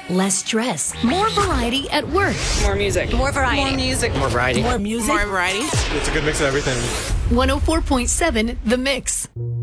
less stress, more variety at work. More music. More variety. More music. More variety. More music. More variety. It's a good mix of everything. 104.7 The Mix.